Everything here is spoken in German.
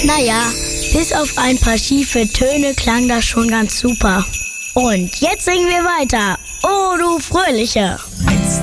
Naja, bis auf ein paar schiefe Töne klang das schon ganz super. Und jetzt singen wir weiter. Oh, du Fröhliche! 1,